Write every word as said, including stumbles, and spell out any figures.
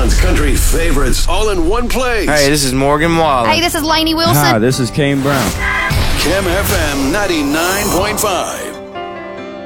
Tucson's country favorites, all in one place. Hey, this is Morgan Wallen. Hey, this is Lainey Wilson. Hi, this is Kane Brown. Chem F M ninety-nine point five.